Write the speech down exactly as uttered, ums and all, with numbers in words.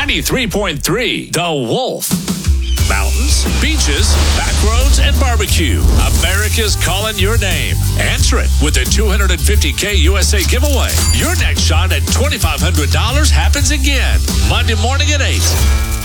ninety-three point three The Wolf. Mountains, beaches, back roads, and barbecue. America's calling your name. Answer it with the two hundred fifty K U S A giveaway. Your next shot at twenty-five hundred dollars happens again Monday morning at eight.